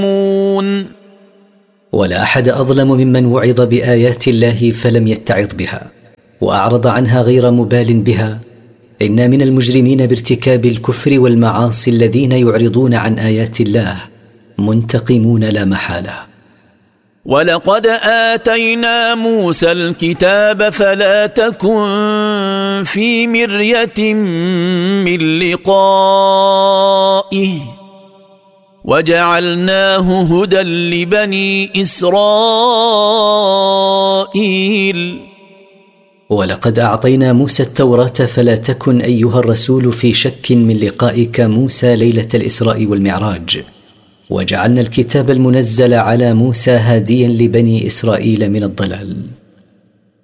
ولا أحد أظلم ممن وعظ بآيات الله فلم يتعظ بها وأعرض عنها غير مبال بها. إن من المجرمين بارتكاب الكفر والمعاصي الذين يعرضون عن آيات الله منتقمون لا محالة. ولقد آتينا موسى الكتاب فلا تكن في مرية من لقائه وجعلناه هدى لبني إسرائيل. ولقد أعطينا موسى التوراة فلا تكن أيها الرسول في شك من لقائك موسى ليلة الإسراء والمعراج، وجعلنا الكتاب المنزل على موسى هاديا لبني إسرائيل من الضلال.